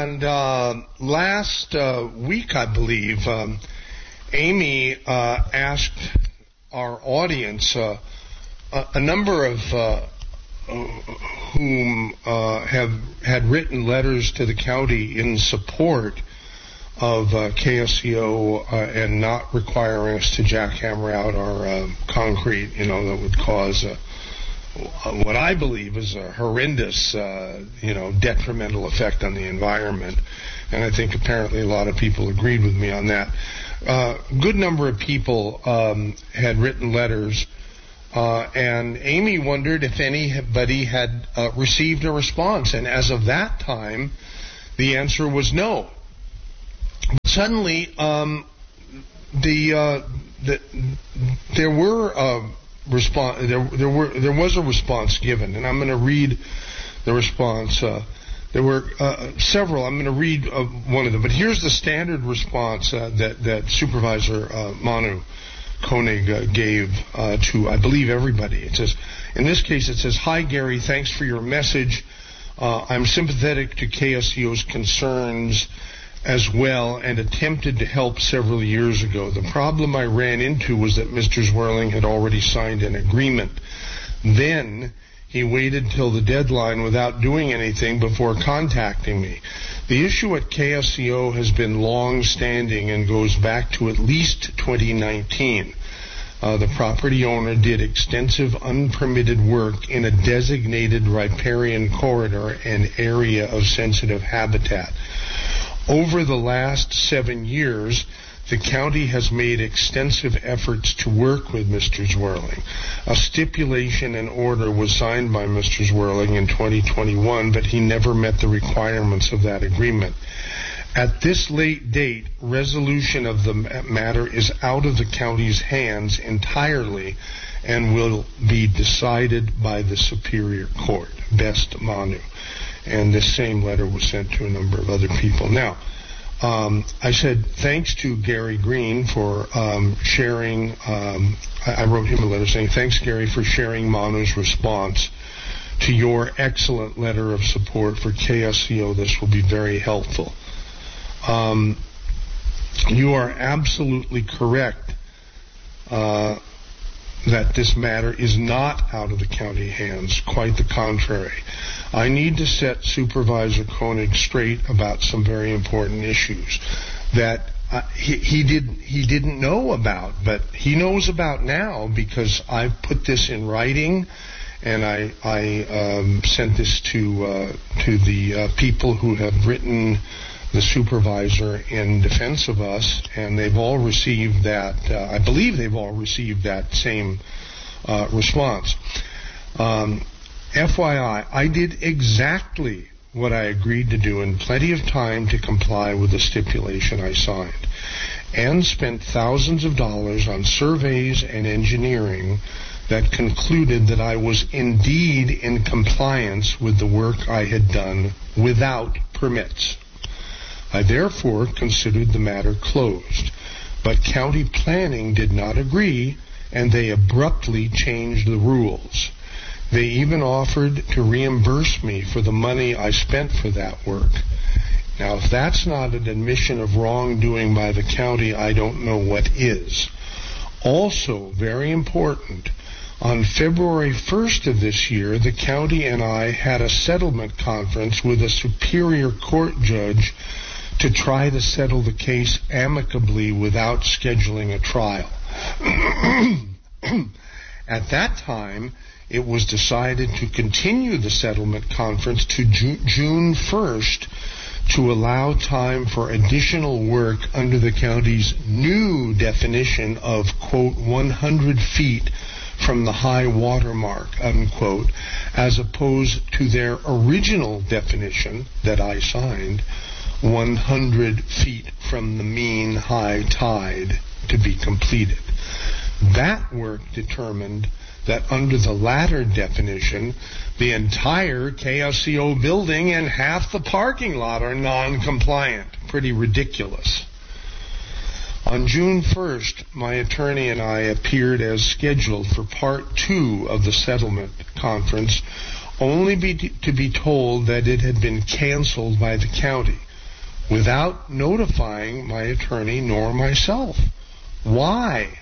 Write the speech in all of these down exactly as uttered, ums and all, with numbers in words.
And uh, last uh, week, I believe, um, Amy uh, asked our audience, uh, a, a number of uh, whom uh, have had written letters to the county in support of uh, K S C O uh, and not requiring us to jackhammer out our uh, concrete, you know, that would cause uh, what I believe is a horrendous, uh, you know, detrimental effect on the environment. And I think apparently a lot of people agreed with me on that. Uh, good number of people um, had written letters, uh, and Amy wondered if anybody had uh, received a response. And as of that time, the answer was no. Suddenly, um, the, uh, the there were uh, response. There, there were there was a response given, and I'm going to read the response. Uh, there were uh, several. I'm going to read uh, one of them, but here's the standard response uh, that that Supervisor uh, Manu Koenig uh, gave uh, to, I believe, everybody. It says, in this case, it says, "Hi Gary, thanks for your message. Uh, I'm sympathetic to K S C O's concerns as well, and attempted to help several years ago. The problem I ran into was that Mister Zwerling had already signed an agreement. Then he waited till the deadline without doing anything before contacting me. The issue at K S C O has been long-standing and goes back to at least twenty nineteen. Uh, the property owner did extensive unpermitted work in a designated riparian corridor and area of sensitive habitat. Over the last seven years, the county has made extensive efforts to work with Mister Zwerling. A stipulation and order was signed by Mister Zwerling in twenty twenty-one, but he never met the requirements of that agreement. At this late date, resolution of the matter is out of the county's hands entirely and will be decided by the Superior Court. Best, Manu." And this same letter was sent to a number of other people. Now, um, I said thanks to Gary Green for um, sharing. Um, I, I wrote him a letter saying, "Thanks, Gary, for sharing Manu's response to your excellent letter of support for K S C O. This will be very helpful." Um, you are absolutely correct uh, that this matter is not out of the county hands. Quite the contrary. I need to set Supervisor Koenig straight about some very important issues that uh, he, he did he didn't know about, but he knows about now because I've put this in writing, and I I um, sent this to uh, to the uh, people who have written the supervisor in defense of us, and they've all received that. Uh, I believe they've all received that same uh, response. Um, F Y I, I did exactly what I agreed to do in plenty of time to comply with the stipulation I signed, and spent thousands of dollars on surveys and engineering that concluded that I was indeed in compliance with the work I had done without permits. I therefore considered the matter closed, but county planning did not agree, and they abruptly changed the rules. They even offered to reimburse me for the money I spent for that work. Now, if that's not an admission of wrongdoing by the county, I don't know what is. Also, very important, on February first of this year, the county and I had a settlement conference with a Superior Court judge to try to settle the case amicably without scheduling a trial. At that time, it was decided to continue the settlement conference to Ju- June first to allow time for additional work under the county's new definition of, quote, one hundred feet from the high water mark, unquote, as opposed to their original definition that I signed, one hundred feet from the mean high tide, to be completed. That work determined that under the latter definition, the entire K S C O building and half the parking lot are non-compliant. Pretty ridiculous. On June first, my attorney and I appeared as scheduled for part two of the settlement conference, only be to be told that it had been canceled by the county. without notifying my attorney nor myself. Why?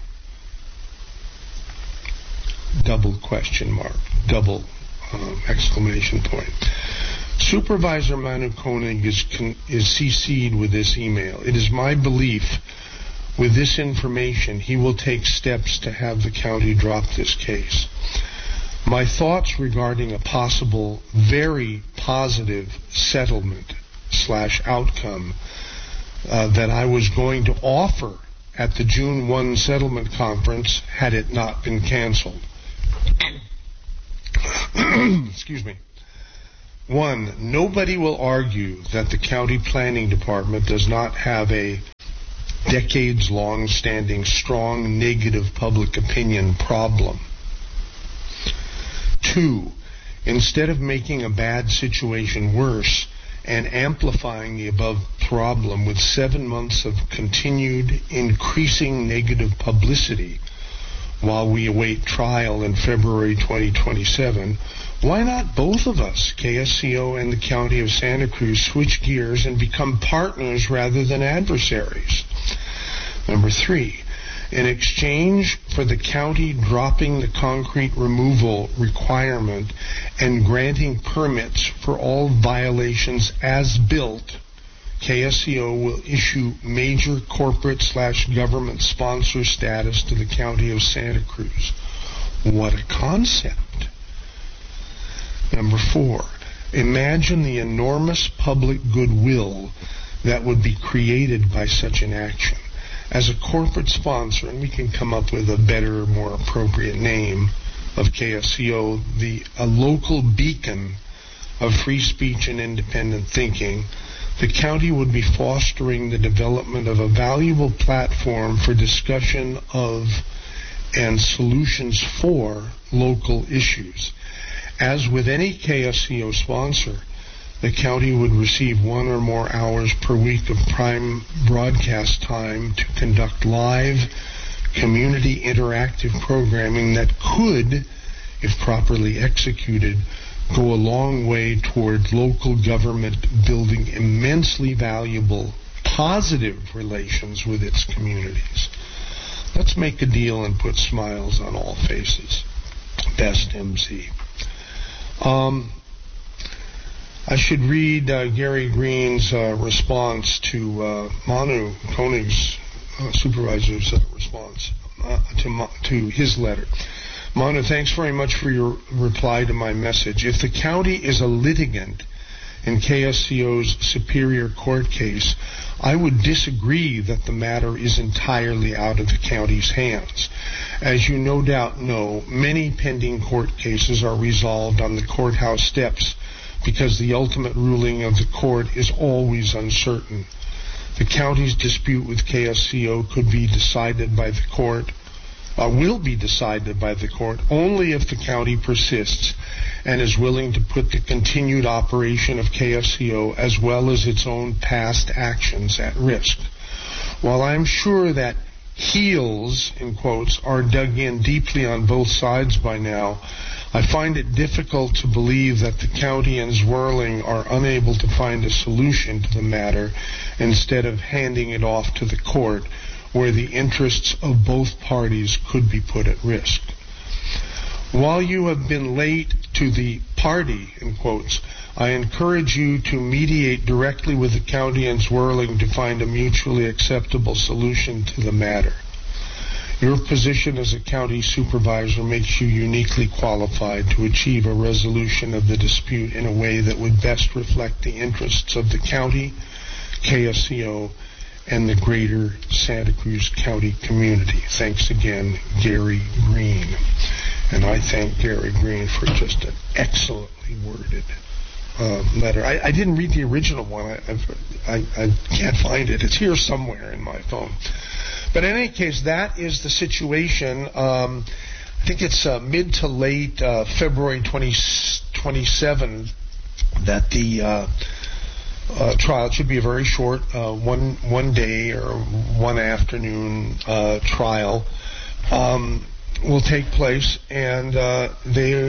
Double question mark. Double um, exclamation point. Supervisor Manu Koenig is, con- is C C'd with this email. It is my belief with this information he will take steps to have the county drop this case. My thoughts regarding a possible very positive settlement slash outcome uh, that I was going to offer at the June first settlement conference had it not been canceled. Excuse me. One, nobody will argue that the county planning department does not have a decades-long standing strong negative public opinion problem. Two, instead of making a bad situation worse and amplifying the above problem with seven months of continued increasing negative publicity while we await trial in February twenty twenty-seven, why not both of us, K S C O and the County of Santa Cruz, switch gears and become partners rather than adversaries? Number three, in exchange for the county dropping the concrete removal requirement and granting permits for all violations as built, K S C O will issue major corporate slash government sponsor status to the County of Santa Cruz. What a concept. Number four, imagine the enormous public goodwill that would be created by such an action. As a corporate sponsor, and we can come up with a better, more appropriate name of K S C O, the a local beacon of free speech and independent thinking, the county would be fostering the development of a valuable platform for discussion of and solutions for local issues. As with any K S C O sponsor, the county would receive one or more hours per week of prime broadcast time to conduct live, community interactive programming that could, if properly executed, go a long way toward local government building immensely valuable, positive relations with its communities. Let's make a deal and put smiles on all faces. Best M C. Um, I should read uh, Gary Green's uh, response to uh, Manu Koenig's uh, supervisor's uh, response uh, to, to his letter. Manu, thanks very much for your reply to my message. If the county is a litigant in K S C O's Superior Court case, I would disagree that the matter is entirely out of the county's hands. As you no doubt know, many pending court cases are resolved on the courthouse steps because the ultimate ruling of the court is always uncertain. The county's dispute with K S C O could be decided by the court, uh, will be decided by the court only if the county persists and is willing to put the continued operation of K S C O as well as its own past actions at risk. While I'm sure that heels, in quotes, are dug in deeply on both sides by now, I find it difficult to believe that the county and Zwirling are unable to find a solution to the matter instead of handing it off to the court, where the interests of both parties could be put at risk. While you have been late to the party, in quotes, I encourage you to mediate directly with the county and Zwirling to find a mutually acceptable solution to the matter. Your position as a county supervisor makes you uniquely qualified to achieve a resolution of the dispute in a way that would best reflect the interests of the county, K S C O, and the greater Santa Cruz County community. Thanks again, Gary Green. And I thank Gary Green for just an excellently worded uh, letter. I, I didn't read the original one. I, I, I can't find it. It's here somewhere in my phone. But in any case, that is the situation. Um, I think it's uh, mid to late uh, February twenty twenty-seven that the uh, uh, trial, it should be a very short uh, one one day or one afternoon uh, trial, um, will take place, and uh, they,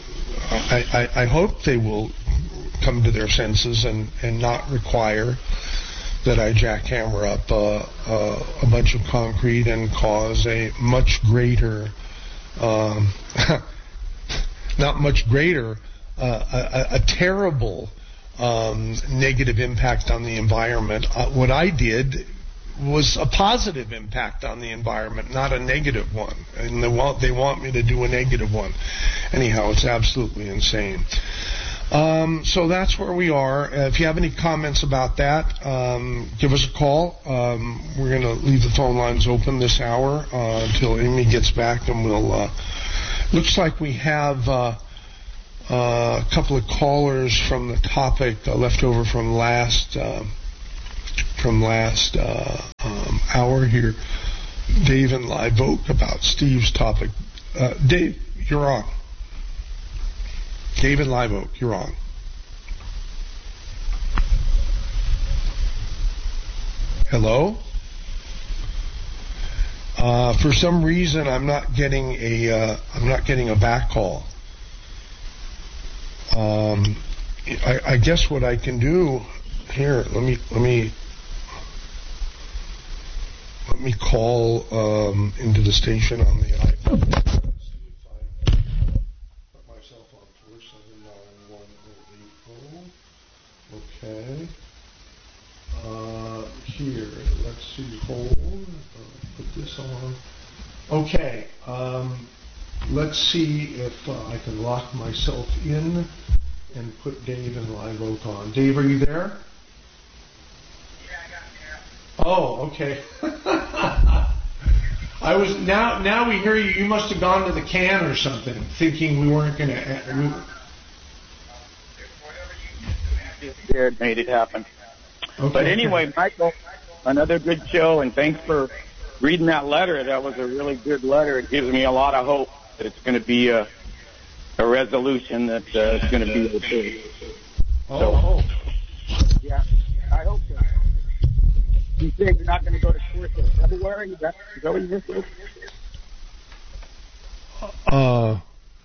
I, I, I hope they will come to their senses and, and not require that I jackhammer up uh, uh, a bunch of concrete and cause a much greater, um, not much greater, uh, a, a terrible um, negative impact on the environment. Uh, what I did was a positive impact on the environment, not a negative one. And they want they want me to do a negative one. Anyhow, it's absolutely insane. Um, so that's where we are. Uh, if you have any comments about that, um, give us a call. Um, we're going to leave the phone lines open this hour uh, until Amy gets back, and we'll. Uh, looks like we have uh, uh, a couple of callers from the topic uh, left over from last. Uh, from last uh, um, hour here, Dave and Live Oak, about Steve's topic. Uh, Dave, you're on. Dave and Live Oak, you're on. Hello? Uh, for some reason, I'm not getting a uh, I'm not getting a back call. Um, I, I guess what I can do here, let me let me. Let me call um, into the station on the iPhone. See if I put myself on four seven nine one oh eight oh. Okay. Uh, here, let's see. Hold. Uh, put this on. Okay. Um, let's see if uh, I can lock myself in and put Dave and Live Oak on. Dave, are you there? Oh, okay. I was now. Now we hear you. You must have gone to the can or something, thinking we weren't going to. We scared, made it happen. Okay, but anyway, okay. Michael, another good show, and thanks for reading that letter. That was a really good letter. It gives me a lot of hope that it's going to be a a resolution that uh, is going to be okay. Oh, so, yeah, I hope so. You say you're not going to go to court in February? Is that, is that what you just said? Uh,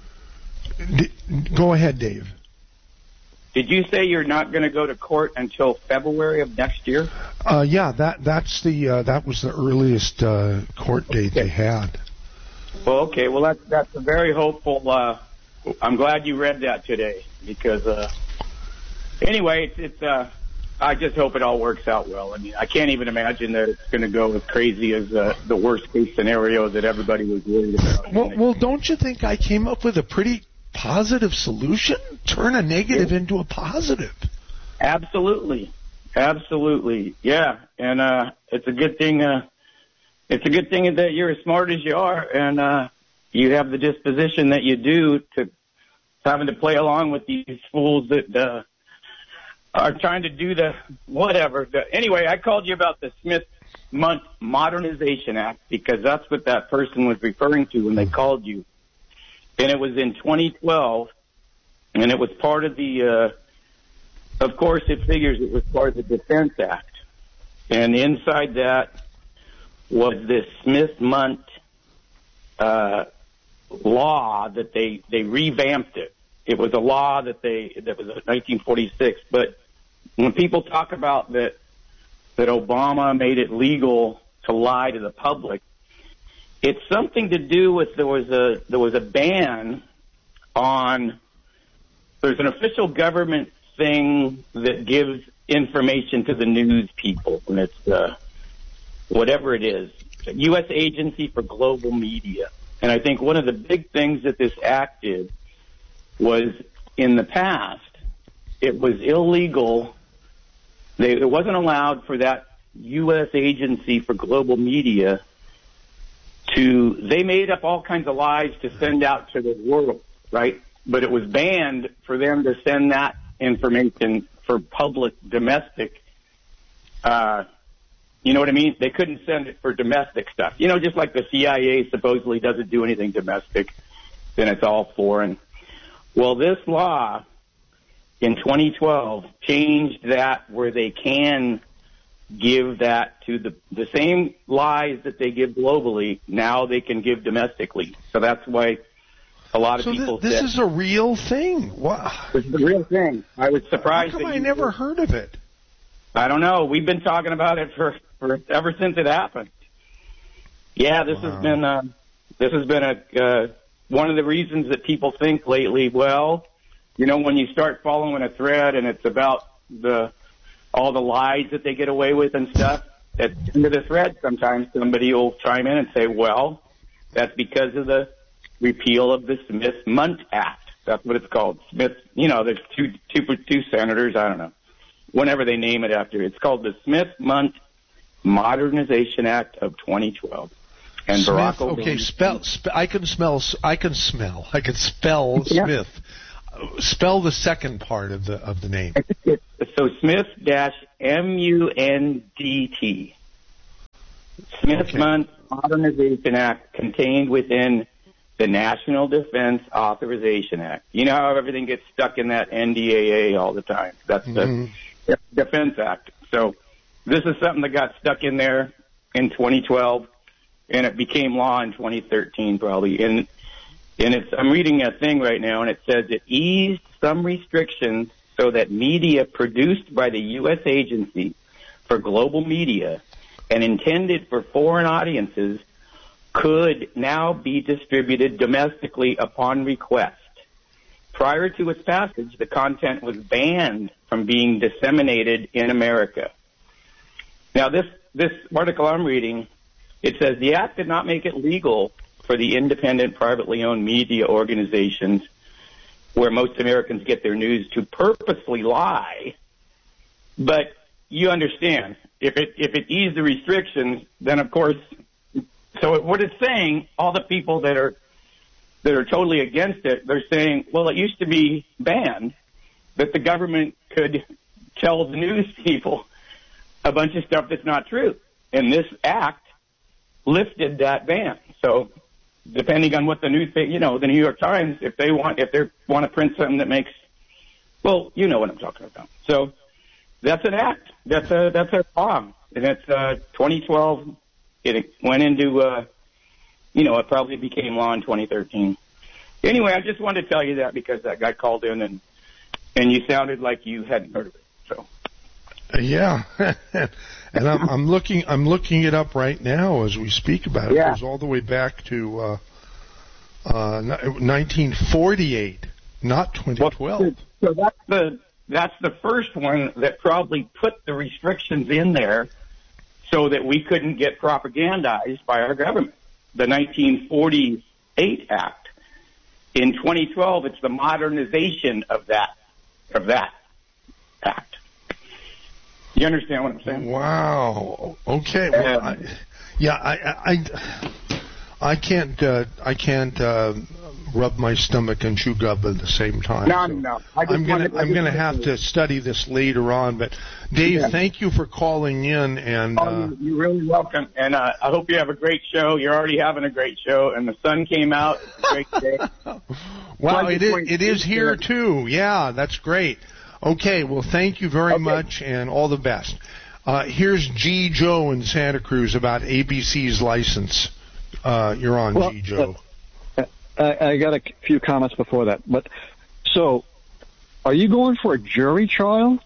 d- go ahead, Dave. Did you say you're not going to go to court until February of next year? Uh, yeah, that that's the uh, that was the earliest uh, court date they had. Well, okay. Well, that's that's a very hopeful. Uh, I'm glad you read that today because uh, anyway, it's. it's uh, I just hope it all works out well. I mean, I can't even imagine that it's going to go as crazy as uh, the worst-case scenario that everybody was worried about. Well, well, don't you think I came up with a pretty positive solution? Turn a negative yeah. into a positive. Absolutely. Absolutely. Yeah. And uh, it's a good thing. Uh, it's a good thing that you're as smart as you are, and uh, you have the disposition that you do to having to play along with these fools that uh, are trying to do the whatever. The, anyway, I called you about the Smith Modernization Act because that's what that person was referring to when they called you. And it was in twenty twelve, and it was part of the, uh, of course, it figures it was part of the Defense Act. And inside that was this Smith-Mundt uh, law that they, they revamped it. It was a law that they that was in nineteen forty-six, but when people talk about that, that Obama made it legal to lie to the public, it's something to do with there was a there was a ban on. There's an official government thing that gives information to the news people, and it's uh, whatever it is, U S Agency for Global Media. And I think one of the big things that this act did was in the past, it was illegal. They, it wasn't allowed for that U S Agency for Global Media to, they made up all kinds of lies to send out to the world, right? But it was banned for them to send that information for public domestic, uh, you know what I mean? They couldn't send it for domestic stuff. You know, just like the C I A supposedly doesn't do anything domestic, then it's all foreign. Well, this law in twenty twelve changed that where they can give that to the the same lies that they give globally, now they can give domestically. So that's why a lot of so people th- this said, is a real thing. Wow. This is a real thing. I was surprised. How come that I you never were, heard of it? I don't know. We've been talking about it for, for ever since it happened. Yeah, this wow. has been uh, this has been a uh, one of the reasons that people think lately. Well, you know, when you start following a thread and it's about the all the lies that they get away with and stuff, at the end of the thread, sometimes somebody will chime in and say, "Well, that's because of the repeal of the Smith-Mundt Act." That's what it's called. Smith. You know, there's two two two senators. I don't know. Whenever they name it after, it's called the Smith-Mundt Modernization Act of twenty twelve. And Smith, Barack Obama. Okay, spell. Sp- I can smell. I can smell. I can spell yeah. Smith. Spell the second part of the of the name. So Smith dash M U N D T. Smith-Mundt okay. Modernization Act contained within the National Defense Authorization Act. You know how everything gets stuck in that N D A A all the time. That's the mm-hmm. Defense Act. So this is something that got stuck in there in twenty twelve, and it became law in twenty thirteen probably. And and it's I'm reading a thing right now, and it says it eased some restrictions so that media produced by the U S agency for global media and intended for foreign audiences could now be distributed domestically upon request. Prior to its passage, the content was banned from being disseminated in America. Now, this, this article I'm reading, it says the act did not make it legal for the independent, privately owned media organizations where most Americans get their news to purposely lie. But you understand, if it, if it eased the restrictions, then of course, so what it's saying, all the people that are that are totally against it, they're saying, well, it used to be banned that the government could tell the news people a bunch of stuff that's not true. And this act lifted that ban. So depending on what the news, you know, the New York Times, if they want, if they want to print something that makes, well, you know what I'm talking about. So that's an act. That's a, that's a law. And it's, uh, twenty twelve. It went into, uh, you know, it probably became law in twenty thirteen. Anyway, I just wanted to tell you that because that guy called in and, and you sounded like you hadn't heard of it. So. Yeah. And I'm, I'm looking, I'm looking it up right now as we speak about it. Yeah. It goes all the way back to, uh, uh, nineteen forty-eight, not twenty twelve. Well, so that's the, that's the first one that probably put the restrictions in there so that we couldn't get propagandized by our government. The nineteen forty-eight Act. In twenty twelve, it's the modernization of that, of that act. You understand what I'm saying? Wow. Okay. Well, I, yeah, I, I, I can't, uh, I can't uh, rub my stomach and chew gum at the same time. No, so no. I'm gonna, I'm gonna have to study this later on. But Dave, yeah. thank you for calling in, and oh, uh, you're really welcome. And uh, I hope you have a great show. You're already having a great show, and the sun came out. It's a great day. Wow, it is, it is here too. Yeah, that's great. Okay, well, thank you very okay. much, and all the best. Uh, here's G. Joe in Santa Cruz about A B C's license. Uh, you're on, well, G. Joe. Uh, I, I got a few comments before that. But so, are you going for a jury trial?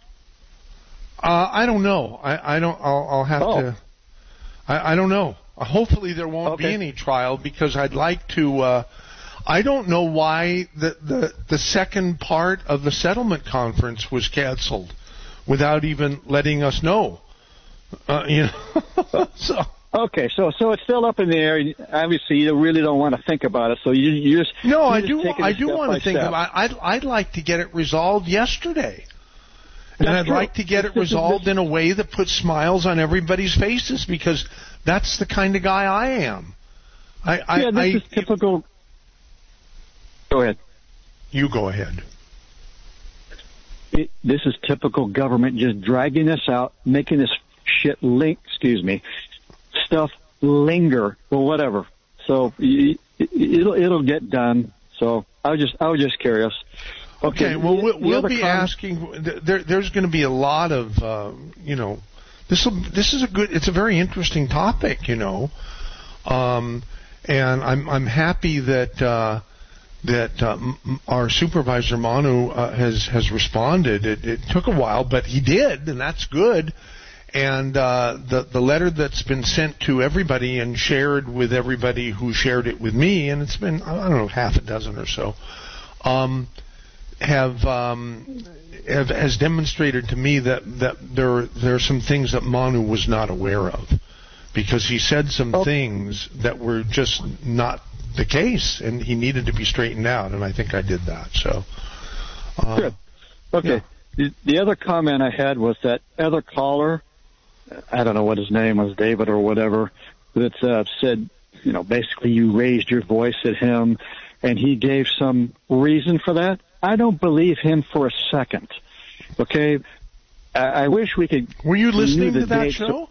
Uh, I don't know. I, I don't. I'll, I'll have oh. to. I, I don't know. Hopefully, there won't okay. be any trial because I'd like to. Uh, I don't know why the, the the second part of the settlement conference was canceled without even letting us know. Uh, you know. so. Okay, so so it's still up in the air. Obviously, you really don't want to think about it. So you you just no. I just do. I do want to think step. about. I'd I'd like to get it resolved yesterday, and That's I'd true. like to get it resolved in a way that puts smiles on everybody's faces because that's the kind of guy I am. I, I yeah, this I, is typical. Go ahead. You go ahead. It, this is typical government just dragging us out, making this shit link. Excuse me. Stuff linger or whatever. So it, it'll it'll get done. So I was just I was just curious. Okay, okay well we'll, we'll be com- asking. There, there's going to be a lot of uh, you know. This will this is a good. It's a very interesting topic, you know. Um, and I'm I'm happy that uh, that um, our supervisor Manu uh, has has responded. It, it took a while, but he did, and that's good. And uh, the the letter that's been sent to everybody and shared with everybody who shared it with me, and it's been I don't know half a dozen or so, um, have um, have has demonstrated to me that that there there are some things that Manu was not aware of, because he said some oh. things that were just not the case, and he needed to be straightened out, and I think I did that. So, uh, good. Okay. Yeah. The, the other comment I had was that other caller, I don't know what his name was, David or whatever, that uh, said, you know, basically you raised your voice at him, and he gave some reason for that. I don't believe him for a second. Okay? I, I wish we could... Were you listening to that show?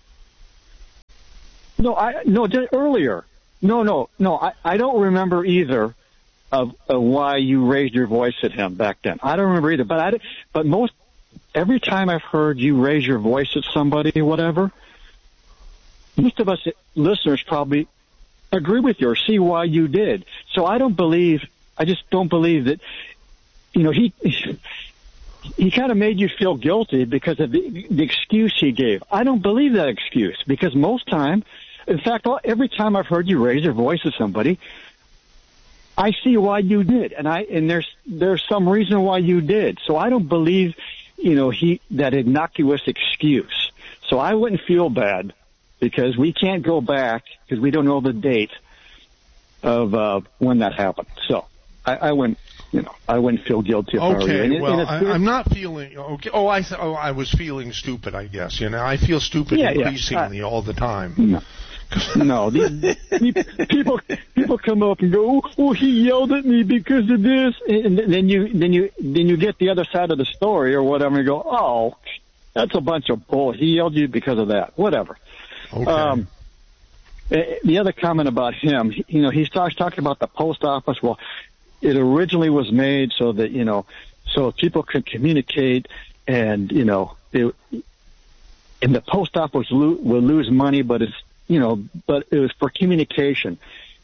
No, I no, earlier. No, no, no. I, I don't remember either of, of why you raised your voice at him back then. I don't remember either. But I, but most every time I've heard you raise your voice at somebody or whatever, most of us listeners probably agree with you or see why you did. So I don't believe. I just don't believe that. You know, he he kind of made you feel guilty because of the, the excuse he gave. I don't believe that excuse, because most time. In fact, every time I've heard you raise your voice at somebody, I see why you did, and I and there's there's some reason why you did. So I don't believe, you know, he that innocuous excuse. So I wouldn't feel bad, because we can't go back because we don't know the date of uh, when that happened. So I, I wouldn't, you know, I wouldn't feel guilty. If okay, I were you. well, I, I'm not feeling okay. Oh, I th- oh, I was feeling stupid. I guess you know I feel stupid yeah, increasingly yeah. Uh, all the time. No. No, these, people people come up and go, oh, oh, he yelled at me because of this, and then you then you then you get the other side of the story or whatever, and you go, oh, that's a bunch of bull. He yelled at you because of that, whatever. Okay. Um, the other comment about him, you know, he starts talking about the post office. Well, it originally was made so that you know, so people could communicate, and you know, it, and the post office lo- will lose money, but it's You know, but it was for communication.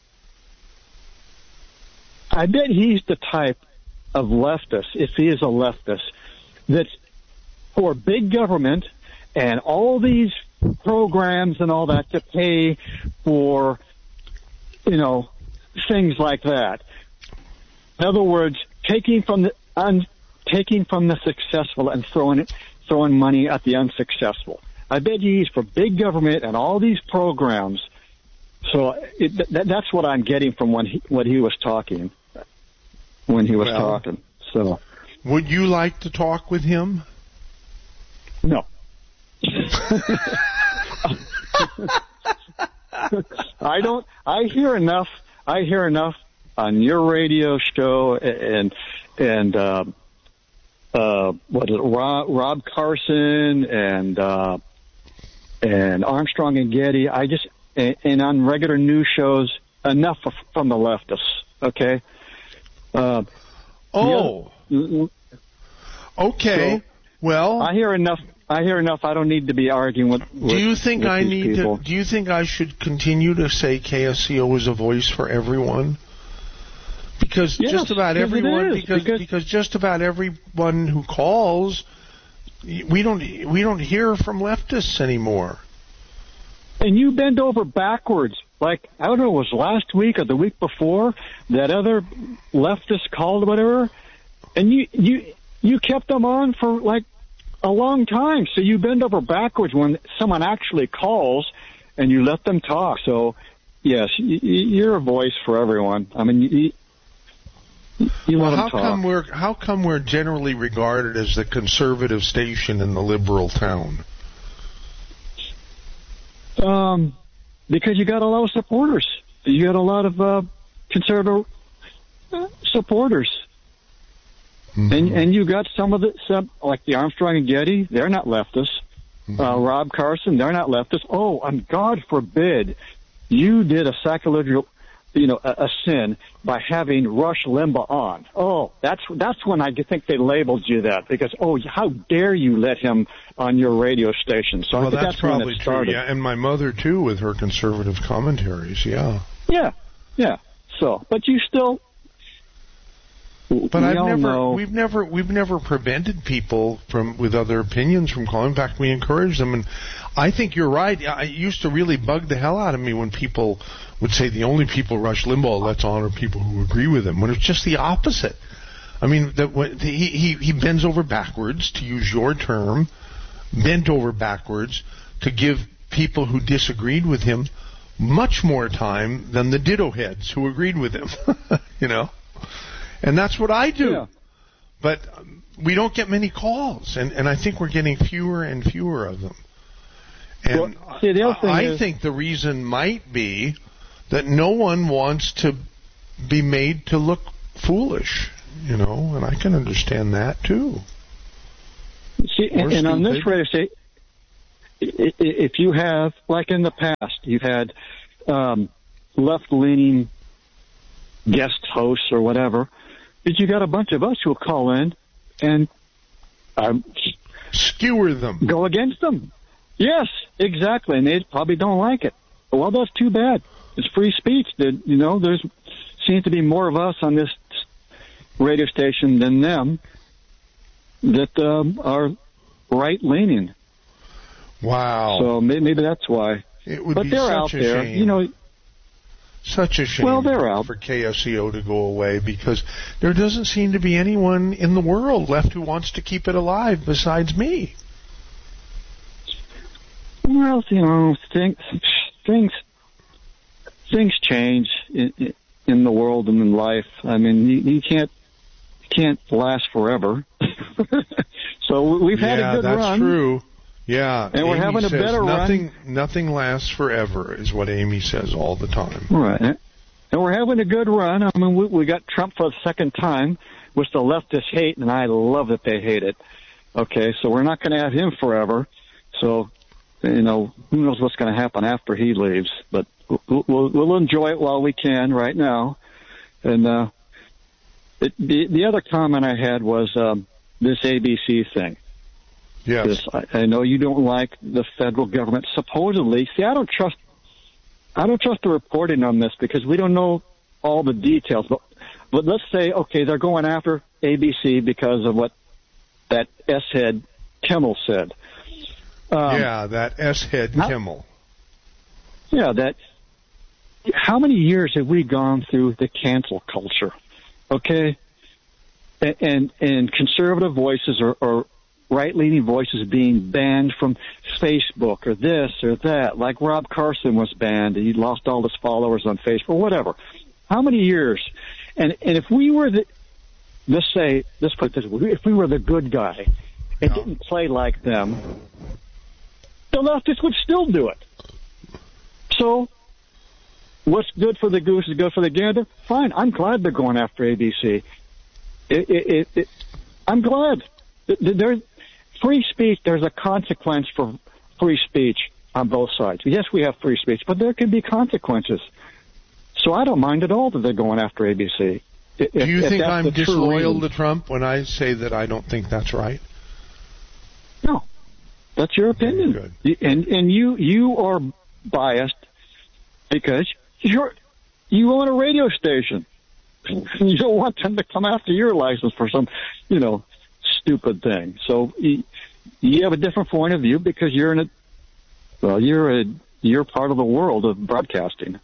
I bet he's the type of leftist, if he is a leftist, that's for big government and all these programs and all that to pay for, you know, things like that. In other words, taking from the un, taking from the successful and throwing it, throwing money at the unsuccessful. I bet he's for big government and all these programs. So it, that, that's what I'm getting from when he, what he was talking, when he was well, talking. So, would you like to talk with him? No. I don't. I hear enough. I hear enough on your radio show and and uh, uh, what is it, Rob, Rob Carson and. Uh, And Armstrong and Getty, I just, and, and on regular news shows, enough from the leftists, okay? Uh, oh. Yeah. Okay. So, well. I hear enough, I hear enough, I don't need to be arguing with, with Do you think with I these need people. to, do you think I should continue to say K S C O is a voice for everyone? Because yes, just about everyone, is, because, because, because just about everyone who calls, We don't we don't hear from leftists anymore. And you bend over backwards, like I don't know, it was last week or the week before that other leftist called, whatever, and you you you kept them on for like a long time. So you bend over backwards when someone actually calls, and you let them talk. So yes, you're a voice for everyone. I mean. You, You well, let how them talk. come we're how come we're generally regarded as the conservative station in the liberal town? Um, because you got a lot of supporters. You got a lot of uh, conservative uh, supporters, mm-hmm. and and you got some of the some like the Armstrong and Getty. They're not leftists. Mm-hmm. Uh, Rob Carson. They're not leftists. Oh, and God forbid you did a sacrilegious. You know, a, a sin by having Rush Limbaugh on. Oh, that's that's when I think they labeled you that, because oh, how dare you let him on your radio station? So well, I think that's, that's probably when it started. true. Yeah, and my mother too, with her conservative commentaries. Yeah. Yeah, yeah. So, but you still, But we I've all never, know. we've never, we've never prevented people from with other opinions from calling. In fact, we encourage them, and I think you're right. It used to really bug the hell out of me when people would say the only people Rush Limbaugh lets on are people who agree with him, when it's just the opposite. I mean, that when he, he he bends over backwards, to use your term, bent over backwards to give people who disagreed with him much more time than the ditto heads who agreed with him. You know. And that's what I do. Yeah. But um, we don't get many calls, and, and I think we're getting fewer and fewer of them. And well, see, the other thing I is, think the reason might be that no one wants to be made to look foolish, you know, and I can understand that too. See, and, and on this radio station, if you have, like in the past, you've had um, left-leaning guest hosts or whatever, but you got a bunch of us who'll call in and um, skewer them, go against them. Yes, exactly, and they probably don't like it. Well, that's too bad. It's free speech. You know, there's seems to be more of us on this radio station than them that um, are right-leaning. Wow. So maybe, maybe that's why. It would but be they're such out a there. shame. You know. Such a shame well, they're out. for K S E O to go away, because there doesn't seem to be anyone in the world left who wants to keep it alive besides me. Well, you know, things things things change in, in the world and in life. I mean, you, you can't you can't last forever. So we've had yeah, a good that's run. True. Yeah, and Amy we're having a says better nothing, run. Nothing lasts forever, is what Amy says all the time. Right, and we're having a good run. I mean, we, we got Trump for the second time, which the leftists hate, and I love that they hate it. Okay, so we're not going to have him forever. So, you know, who knows what's going to happen after he leaves? But we'll, we'll, we'll enjoy it while we can right now. And uh, it, the the other comment I had was um, this A B C thing. Yes. I, I know you don't like the federal government. Supposedly, see, I don't trust. I don't trust the reporting on this because we don't know all the details. But, but let's say, okay, they're going after A B C because of what that S-head Kimmel said. Um, yeah, that S-head how, Kimmel. Yeah, that. How many years have we gone through the cancel culture? Okay, and and, and conservative voices or. or right-leaning voices being banned from Facebook or this or that, like Rob Carson was banned. He lost all his followers on Facebook, whatever. How many years? And and if we were the, let's say, let's put it this way, if we were the good guy and no. didn't play like them, the leftists would still do it. So what's good for the goose is good for the gander? Fine, I'm glad they're going after A B C. It, it, it, it, I'm glad. There's free speech. There's a consequence for free speech on both sides. Yes, we have free speech, but there can be consequences. So I don't mind at all that they're going after A B C. If, Do you if think I'm disloyal reason. to Trump when I say that I don't think that's right? No, that's your opinion. Good. And and you you are biased because you're you own a radio station. You don't want them to come after your license for some, you know, stupid thing. So you, you have a different point of view because you're in a well, you're a you're part of the world of broadcasting.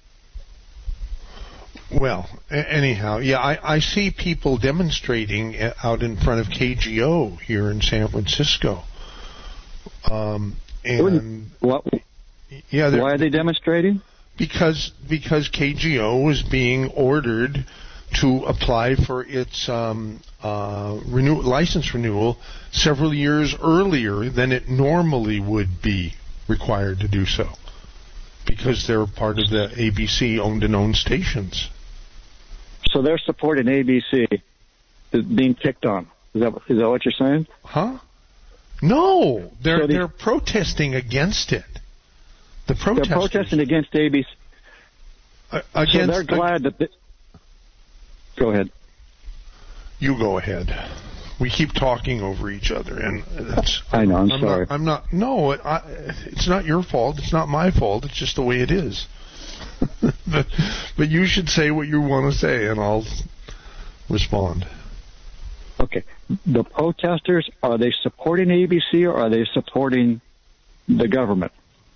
Well, a- anyhow, yeah, I, I see people demonstrating out in front of K G O here in San Francisco. Um, and what? Yeah, why are they demonstrating? Because because K G O was being ordered to apply for its um, uh, renew- license renewal several years earlier than it normally would be required to do so, because they're part of the A B C owned and owned stations. So they're supporting A B C being picked on. Is that is that what you're saying? Huh? No, they're so the, they're protesting against it. The protesters. They're protesting against A B C. Uh, against, so they're glad that. They, go ahead. You go ahead. We keep talking over each other, and that's. I know. I'm, I'm sorry. Not, I'm not. No, it, I, it's not your fault. It's not my fault. It's just the way it is. but, but you should say what you want to say, and I'll respond. Okay. The protesters, are they supporting A B C or are they supporting the government?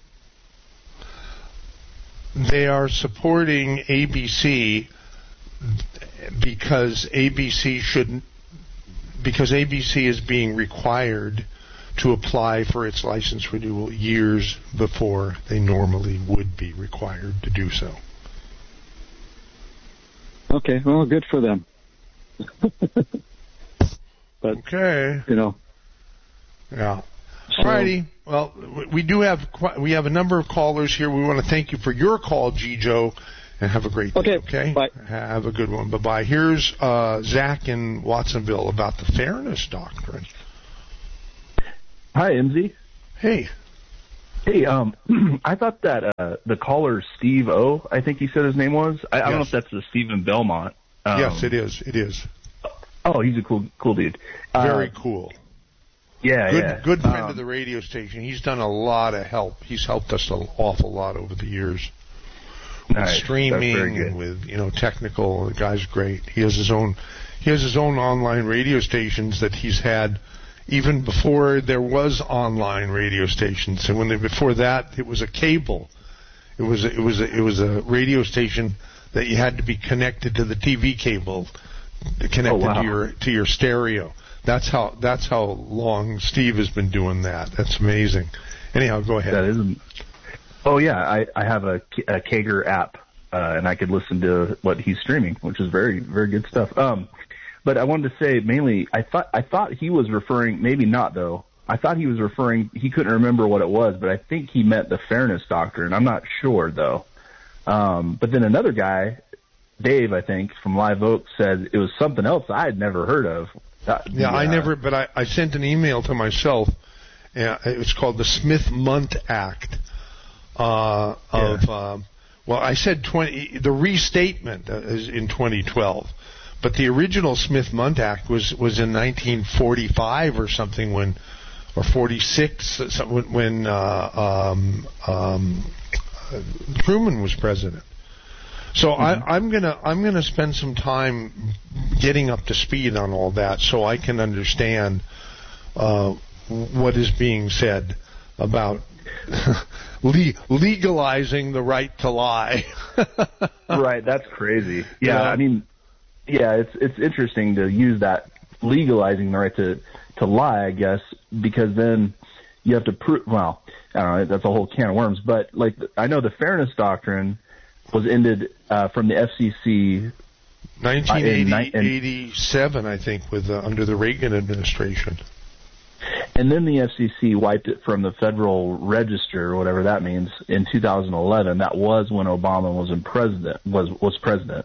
They are supporting A B C because A B C shouldn't, because A B C is being required to apply for its license renewal years before they normally would be required to do so. Okay, well, good for them. But, okay. You know. Yeah. So, Alrighty. Well, we do have we have a number of callers here. We want to thank you for your call, G. Joe, and have a great day. Okay. Okay. Bye. Have a good one. Bye bye. Here's uh, Zach in Watsonville about the fairness doctrine. Hi, M Z. Hey. Hey, um, I thought that uh, the caller Steve O, I think he said his name was. I, I don't know if that's the Stephen Belmont. Um, yes, it is. It is. Oh, he's a cool, cool dude. Very uh, cool. Yeah, good, yeah. Good friend um, of the radio station. He's done a lot of help. He's helped us an awful lot over the years. With nice. streaming and with, you know, technical. The guy's great. He has his own, he has his own online radio stations that he's had even before there was online radio stations. And when they, before that, it was a cable. It was, a, it was, a, it was a radio station that you had to be connected to the T V cable, connected oh, wow. to your to your stereo. That's how that's how long Steve has been doing that. That's amazing. Anyhow, go ahead. That is. Oh yeah, I I have a, a Kager app, uh, and I could listen to what he's streaming, which is very very good stuff. Um, but I wanted to say mainly, I thought I thought he was referring, maybe not though. I thought he was referring. He couldn't remember what it was, but I think he meant the fairness doctrine. I'm not sure though. Um, but then another guy, Dave, I think from Live Oak, said it was something else I had never heard of. Uh, yeah, I never, but I, I sent an email to myself. Uh, it's called the Smith-Mundt Act. Uh, of yeah. uh, well, I said twenty. The restatement uh, is in twenty twelve, but the original Smith-Mundt Act was was in nineteen forty-five or something, when, or forty-six, when, when uh, um, um, Truman was president. So mm-hmm. I, I'm gonna I'm gonna spend some time getting up to speed on all that, so I can understand uh, what is being said about le- legalizing the right to lie. Right, that's crazy. Yeah, yeah, I mean, yeah, it's it's interesting to use that legalizing the right to to lie, I guess, because then you have to prove. Well, I don't know. That's a whole can of worms. But like, I know the fairness doctrine was ended uh, from the F C C nineteen eighty-seven, I think, with uh, under the Reagan administration. And then the F C C wiped it from the Federal Register, or whatever that means, in two thousand eleven. That was when Obama was in president was was president.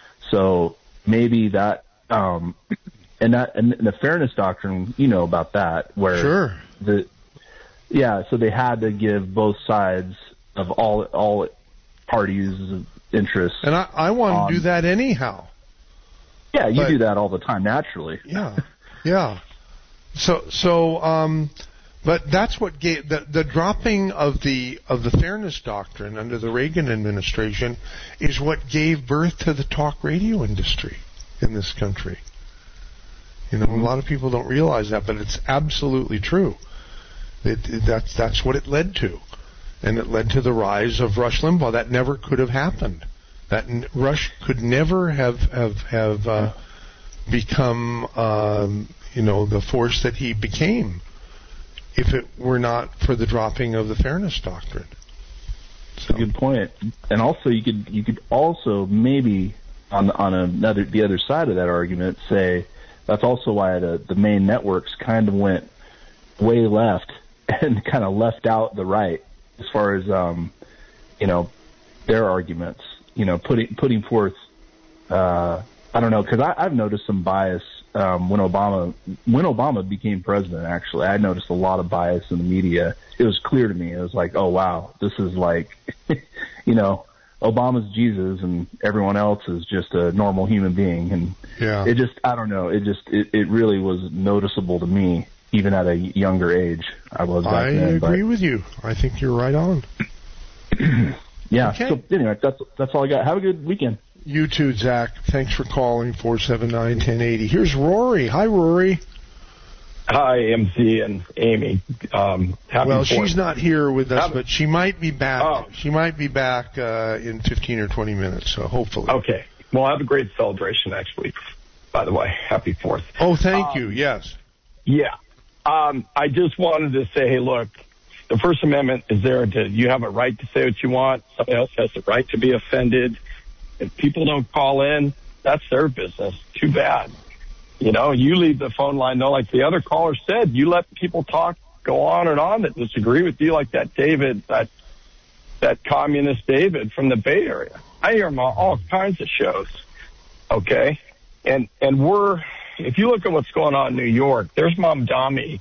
So maybe that um, and that and the fairness doctrine, you know about that, where sure. the yeah, so they had to give both sides of all all parties' interests. And I, I want on, to do that anyhow. Yeah, you but, do that all the time, naturally. Yeah, yeah. So, so, um, but that's what gave the, the dropping of the of the fairness doctrine under the Reagan administration is what gave birth to the talk radio industry in this country. You know, mm-hmm. a lot of people don't realize that, but it's absolutely true. It, it, that's that's what it led to. And it led to the rise of Rush Limbaugh. That never could have happened. That n- Rush could never have have have uh, become, um, you know, the force that he became if it were not for the dropping of the fairness doctrine. So. Good point. And also, you could you could also maybe on on another the other side of that argument say that's also why the the main networks kind of went way left and kind of left out the right. As far as, um, you know, their arguments, you know, putting putting forth, uh, I don't know, because I've noticed some bias um, when Obama when Obama became president. Actually, I noticed a lot of bias in the media. It was clear to me. It was like, oh wow, this is like, you know, Obama's Jesus and everyone else is just a normal human being, and yeah. it just, I don't know, it just it, it really was noticeable to me. Even at a younger age, I was back I then. agree but, with you. I think you're right on. yeah. Okay. So anyway, that's that's all I got. Have a good weekend. You too, Zach. Thanks for calling four seven nine, one oh eight oh. Here's Rory. Hi, Rory. Hi, M C and Amy. Um, happy well, fourth. She's not here with us, happy. but she might be back. Oh. She might be back uh, in fifteen or twenty minutes, so hopefully. Okay. Well, have a great celebration next week, by the way. Happy fourth. Oh, thank um, you. Yes. Yeah. Um, I just wanted to say, hey, look, the First Amendment is there to, you have a right to say what you want. Somebody else has the right to be offended. If people don't call in, that's their business. Too bad. You know, you leave the phone line, though, like the other caller said, you let people talk, go on and on that disagree with you, like that David, that that communist David from the Bay Area. I hear him on all kinds of shows, okay? And and we're, if you look at what's going on in New York, there's Mamdani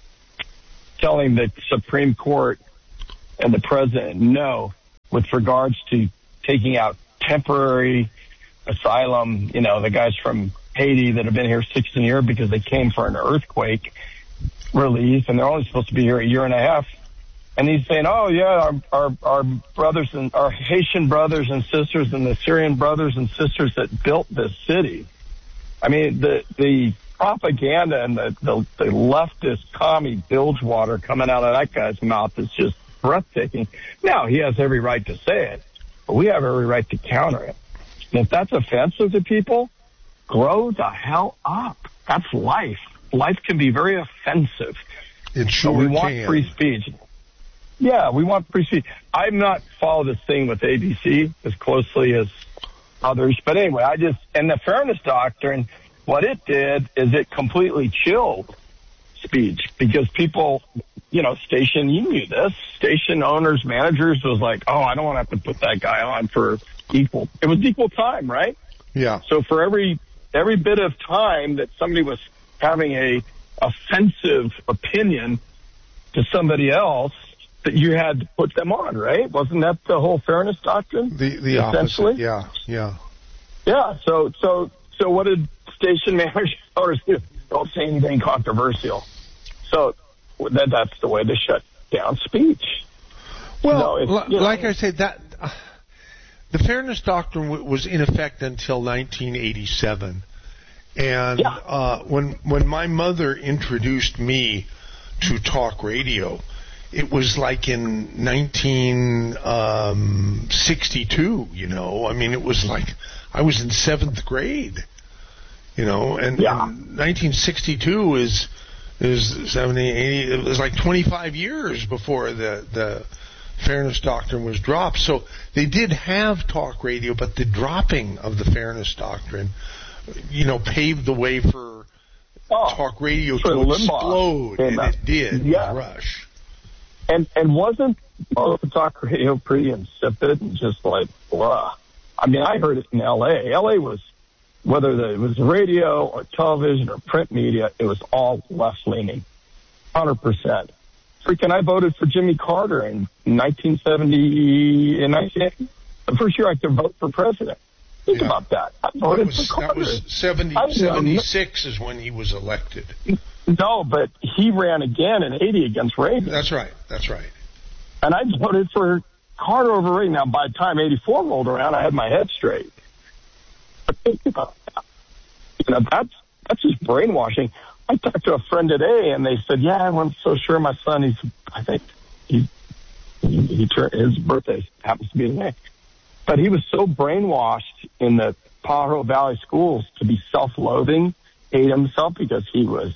telling the Supreme Court and the president no with regards to taking out temporary asylum, you know, the guys from Haiti that have been here sixteen years because they came for an earthquake relief, and they're only supposed to be here a year and a half. And he's saying, oh, yeah, our, our, our brothers and our Haitian brothers and sisters and the Syrian brothers and sisters that built this city. I mean, the the propaganda and the, the, the leftist commie bilgewater coming out of that guy's mouth is just breathtaking. Now, he has every right to say it, but we have every right to counter it. And if that's offensive to people, grow the hell up. That's life. Life can be very offensive. It sure so we want can. free speech. Yeah, we want free speech. I've not followed this thing with A B C as closely as others. But anyway, I just, and the fairness doctrine, what it did is it completely chilled speech because people, you know, station, you knew this, station owners, managers was like, oh, I don't want to have to put that guy on for equal. It was equal time, right? Yeah. So for every every bit of time that somebody was having a offensive opinion to somebody else, that you had to put them on, right? Wasn't that the whole fairness doctrine? The the essentially? opposite. Yeah, yeah. Yeah. So so so what did station managers do? Don't say anything controversial. So that that's the way to shut down speech. Well, you know, l- like know, I said, that uh, the fairness doctrine w- was in effect until nineteen eighty-seven, and yeah. uh, when when my mother introduced me to talk radio, it was like in nineteen sixty-two. You know, I mean, it was like I was in seventh grade. You know, and, yeah. and nineteen sixty-two is is seventy, eighty. It was like twenty-five years before the the fairness doctrine was dropped. So they did have talk radio, but the dropping of the fairness doctrine, you know, paved the way for oh, talk radio to explode, and it did. Yeah. Rush. And and wasn't most of talk radio pretty insipid and just like blah? I mean, I heard it in L A. L A was, whether it was radio or television or print media, it was all left-leaning, one hundred percent. Freaking, I voted for Jimmy Carter in nineteen seventy, in nineteen eighty, the first year I could vote for president. Think yeah. about that. I voted that was, for Carter. That was seventy, seventy-six is when he was elected. No, but he ran again in eighty against Reagan. That's right. That's right. And I voted for Carter over Reagan. Now, by the time eighty-four rolled around, I had my head straight. But think about that. You know, that's, that's just brainwashing. I talked to a friend today, and they said, yeah, I'm so sure my son, he's, I think, he, he, he turned, his birthday happens to be today. But he was so brainwashed in the Pajaro Valley schools to be self-loathing, hate himself because he was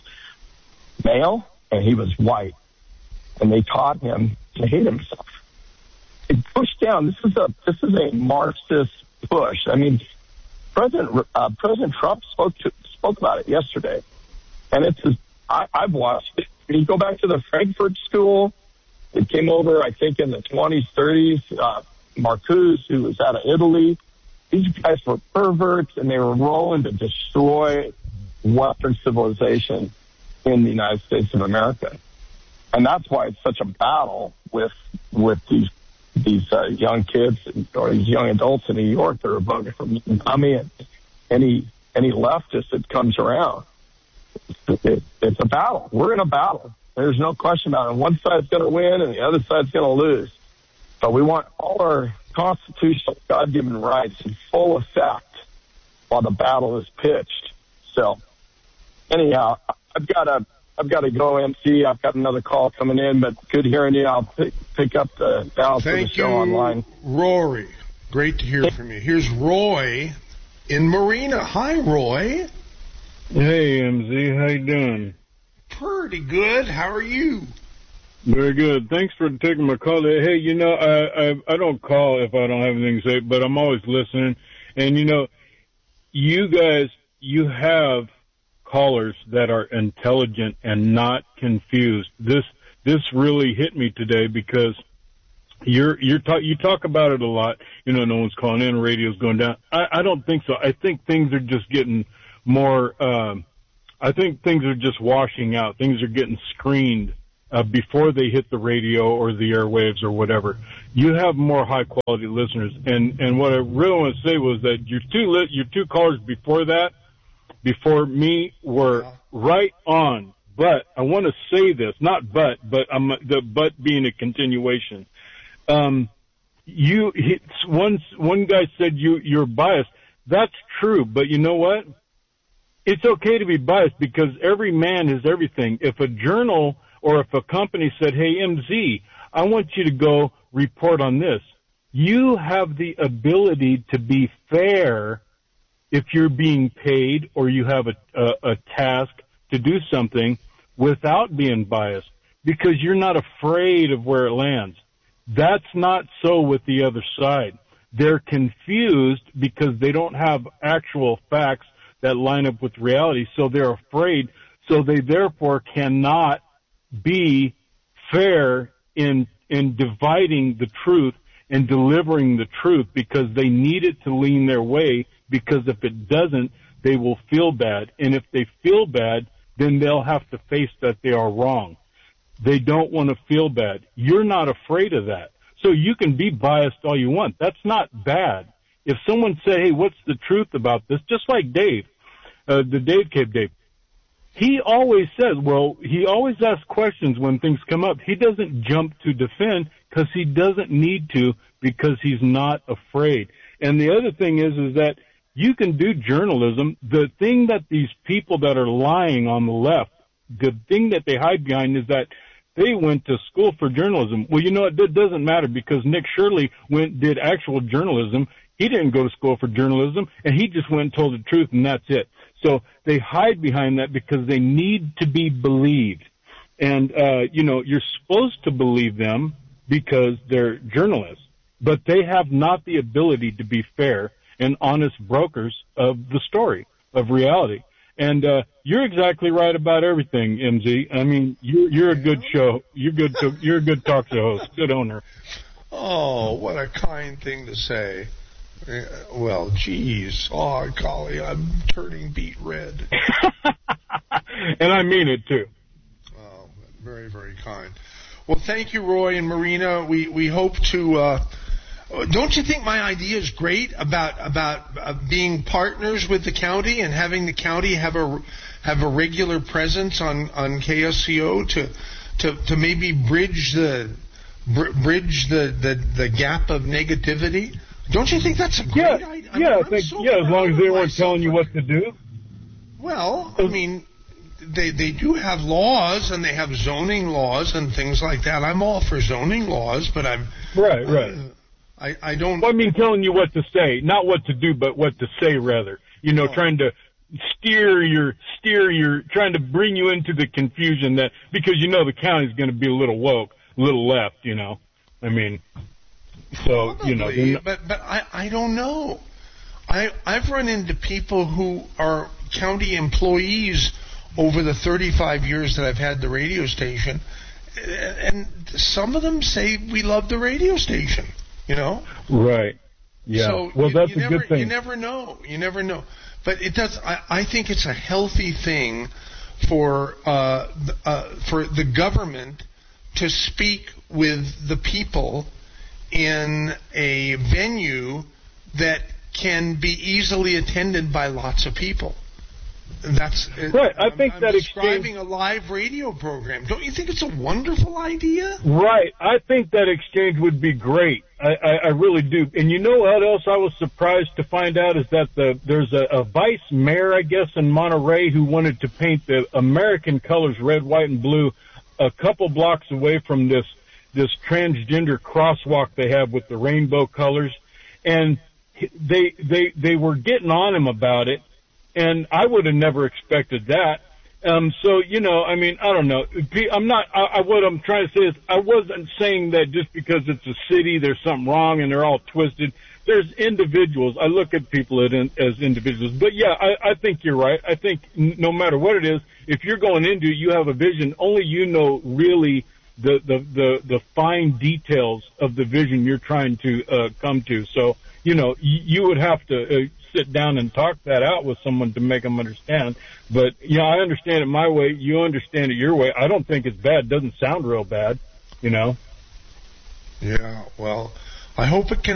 male and he was white. And they taught him to hate himself. It pushed down. This is a, this is a Marxist push. I mean, President, uh, President Trump spoke to, spoke about it yesterday. And it's, I, I've watched it. You go back to the Frankfurt School. It came over, I think, in the twenties, thirties. Uh, Marcuse, who was out of Italy. These guys were perverts, and they were rolling to destroy Western civilization in the United States of America. And that's why it's such a battle with with these these uh, young kids or these young adults in New York that are voting for Mamdani and any any leftist that comes around. It, it's a battle. We're in a battle. There's no question about it. One side's going to win and the other side's going to lose. But we want all our constitutional God-given rights in full effect while the battle is pitched. So, anyhow, I've got to I've got to go, M C. I've got another call coming in, but good hearing you. I'll pick, pick up the balance of the show you, online. Rory. Great to hear from you. Here's Roy in Marina. Hi, Roy. Hey, M Z. How you doing? Pretty good. How are you? Very good. Thanks for taking my call. Hey, you know, I, I I don't call if I don't have anything to say, but I'm always listening. And, you know, you guys, you have callers that are intelligent and not confused. This this really hit me today because you're you're talk, you talk about it a lot. You know, no one's calling in, radio's going down. I, I don't think so. I think things are just getting more. Um, I think things are just washing out. Things are getting screened uh, before they hit the radio or the airwaves or whatever. You have more high quality listeners, and and what I really want to say was that your two li- your two callers before that. Before me were right on, but I want to say this, not but, but I'm the but being a continuation. Um, you, he, one, one guy said you, you're biased. That's true, but you know what? It's okay to be biased because every man is everything. If a journal or if a company said, hey, M Z, I want you to go report on this, you have the ability to be fair if you're being paid or you have a, a, a task to do something without being biased because you're not afraid of where it lands. That's not so with the other side. They're confused because they don't have actual facts that line up with reality, so they're afraid, so they therefore cannot be fair in in dividing the truth and delivering the truth because they need it to lean their way, because if it doesn't, they will feel bad. And if they feel bad, then they'll have to face that they are wrong. They don't want to feel bad. You're not afraid of that. So you can be biased all you want. That's not bad. If someone say, hey, what's the truth about this? Just like Dave, uh, the Dave Cave Dave. He always says, well, he always asks questions when things come up. He doesn't jump to defend because he doesn't need to because he's not afraid. And the other thing is, is that you can do journalism. The thing that these people that are lying on the left, the thing that they hide behind is that they went to school for journalism. Well, you know, it, it doesn't matter because Nick Shirley went, did actual journalism. He didn't go to school for journalism, and he just went and told the truth, and that's it. So they hide behind that because they need to be believed. And, uh, you know, you're supposed to believe them because they're journalists, but they have not the ability to be fair and honest brokers of the story, of reality. And uh, you're exactly right about everything, M Z. I mean, you're, you're a good show. You're good. To, you're a good talk show host. Good owner. Oh, what a kind thing to say. Uh, well, geez. Oh, golly, I'm turning beet red. And I mean it, too. Oh, very, very kind. Well, thank you, Roy and Marina. We, we hope to... Uh, don't you think my idea is great about about uh, being partners with the county and having the county have a have a regular presence on, on K S C O to to to maybe bridge the br- bridge the, the, the gap of negativity? Don't you think that's a great yeah, idea? I yeah, mean, I think so yeah. As long as they weren't telling you what to do. Well, I mean, they they do have laws and they have zoning laws and things like that. I'm all for zoning laws, but I'm right, right. Uh, I, I don't... Well, I mean, telling you what to say, not what to do, but what to say, rather. You know, oh. trying to steer your, steer your, trying to bring you into the confusion that, because you know the county's going to be a little woke, a little left, you know. I mean, so, Probably, you know. Not... But, but I, I don't know. I, I've run into people who are county employees over the thirty-five years that I've had the radio station, and some of them say we love the radio station. You know? Right. Yeah. So well, you, that's you a never, good thing. You never know. You never know. But it does. I, I think it's a healthy thing for uh, uh, for the government to speak with the people in a venue that can be easily attended by lots of people. That's right. I I'm, think I'm that describing exchange, a live radio program. Don't you think it's a wonderful idea? Right. I think that exchange would be great. I, I, I really do. And you know what else I was surprised to find out is that the there's a, a vice mayor, I guess, in Monterey who wanted to paint the American colors red, white, and blue a couple blocks away from this this transgender crosswalk they have with the rainbow colors, and they they they were getting on him about it. And I would have never expected that. Um, so, you know, I mean, I don't know. I'm not, I, I, what I'm trying to say is I wasn't saying that just because it's a city, there's something wrong and they're all twisted. There's individuals. I look at people as individuals. But, yeah, I, I think you're right. I think no matter what it is, if you're going into it, you have a vision. Only you know really the, the, the, the fine details of the vision you're trying to uh, come to. So, you know, you, you would have to uh, sit down and talk that out with someone to make them understand. But, you know, I understand it my way. You understand it your way. I don't think it's bad. It doesn't sound real bad, you know. Yeah, well, I hope it can